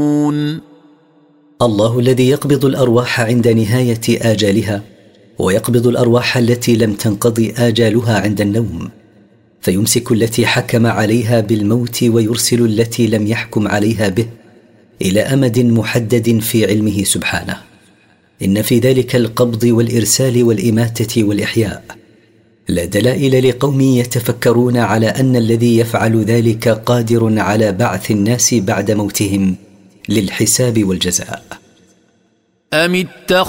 الله الذي يقبض الأرواح عند نهاية آجالها، ويقبض الأرواح التي لم تنقضي آجالها عند النوم، فيمسك التي حكم عليها بالموت ويرسل التي لم يحكم عليها به إلى أمد محدد في علمه سبحانه. إن في ذلك القبض والإرسال والإماتة والإحياء لدلائل لقوم يتفكرون على أن الذي يفعل ذلك قادر على بعث الناس بعد موتهم للحساب والجزاء. أم اتخذوا